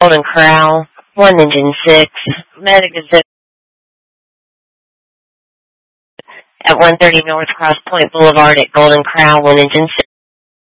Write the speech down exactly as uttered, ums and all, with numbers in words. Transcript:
Golden Corral, one engine six, medic is at one thirty North Cross Point Boulevard at Golden Corral, one engine six.